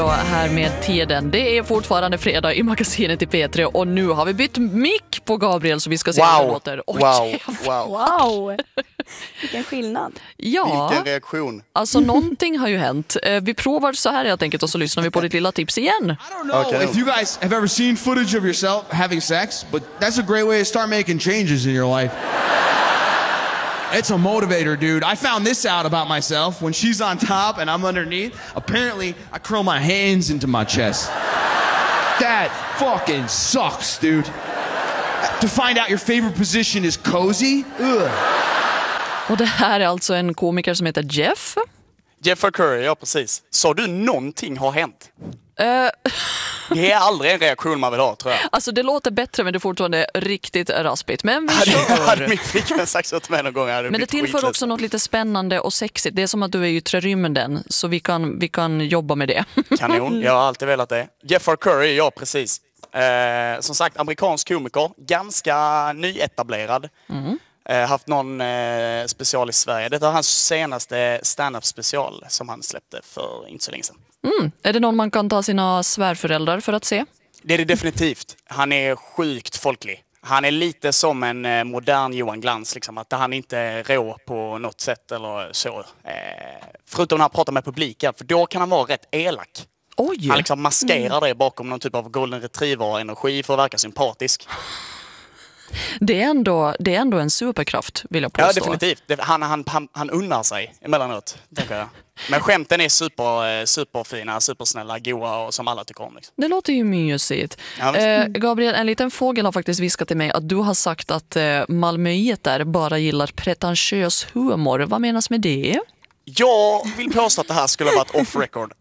här med tiden. Det är fortfarande fredag i magasinet i P3 och nu har vi bytt mick på Gabriel så vi ska se hur det låter. Wow. Vilken skillnad. Ja, vilken reaktion. Alltså någonting har ju hänt. Vi provar så här helt enkelt och så lyssnar vi på ditt lilla tips igen. I don't know if you guys have ever seen footage of yourself having sex, but that's a great way to start making changes in your life. It's a motivator, dude. I found this out about myself. When she's on top and I'm underneath, apparently I curl my hands into my chest. That fucking sucks, dude. To find out your favorite position is cozy? Ugh. Och det här är alltså en komiker som heter Jeff. Jeffrey Curry, ja precis. Så du någonting har hänt? Det är aldrig en reaktion man vill ha, tror jag. Alltså det låter bättre men det är fortfarande riktigt raspigt. Men vi hade min flickvän sagt så till mig någon gång. Men det tillför också något lite spännande och sexigt. Det är som att du är yttre rymden, så vi kan jobba med det. Kanon, jag har alltid velat det. Jeffrey Curry, ja precis. Som sagt, amerikansk komiker. Ganska nyetablerad. Haft någon special i Sverige. Det är hans senaste stand-up special som han släppte för inte så länge sedan. Är det någon man kan ta sina svärföräldrar för att se? Det är det definitivt. Han är sjukt folklig. Han är lite som en modern Johan Glans. Liksom, att han inte är rå på något sätt eller så. Förutom när han pratar med publiken. För då kan han vara rätt elak. Oj. Han liksom maskerar det bakom någon typ av golden retriever-energi för att verka sympatisk. Det är ändå en superkraft, vill jag påstå. Ja, definitivt. Han unnar sig emellanåt, tänker jag. Men skämten är superfina, supersnälla, goa och som alla tycker om. Liksom. Det låter ju mysigt. Ja, Gabriel, en liten fågel har faktiskt viskat till mig att du har sagt att malmöiter bara gillar pretentiös humor. Vad menas med det? Jag vill påstå att det här skulle ha varit off record.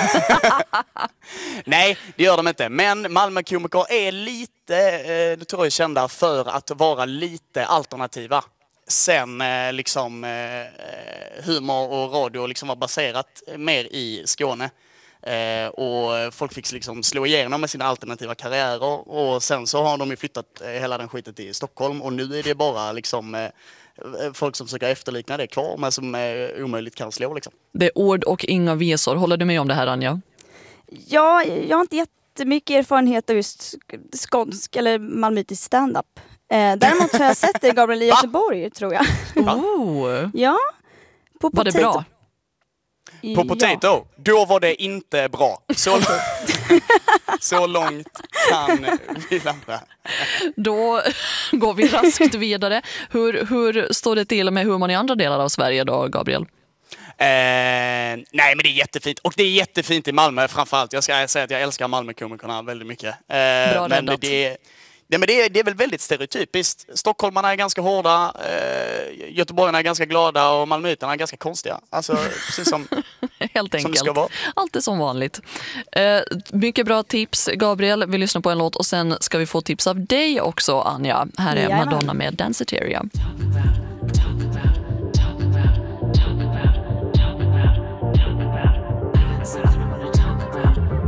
Nej, det gör de inte. Men Malmö-komiker är lite, det tror jag är kända för att vara lite alternativa. Sen humor och radio liksom var baserat mer i Skåne. Och folk fick liksom slå igenom med sina alternativa karriärer. Och sen så har de ju flyttat hela den skiten till Stockholm. Och nu är det bara liksom folk som försöker efterlikna det kvar, men som omöjligt kan slå liksom. Det är ord och inga visor. Håller du med om det här, Anja? Ja, jag har inte jättemycket erfarenhet av just skånsk eller malmöitisk stand-up. Däremot har jag sett det, Gabriel, i Göteborg, tror jag. Ja. På var det bra? På Potato, då var det inte bra. Så långt kan vi lämna. Då går vi raskt vidare. Hur står det till med humorn i andra delar av Sverige då, Gabriel? Nej, men det är jättefint. Och det är jättefint i Malmö framförallt. Jag ska säga att jag älskar Malmö-komikerna väldigt mycket. Bra men det är väl väldigt stereotypiskt. Stockholmarna är ganska hårda, göteborgarna är ganska glada och malmöiterna är ganska konstiga. Alltså precis som, helt enkelt. Som det ska vara. Allt är som vanligt. Mycket bra tips, Gabriel. Vi lyssnar på en låt och sen ska vi få tips av dig också, Anja. Här är Madonna med Danceteria.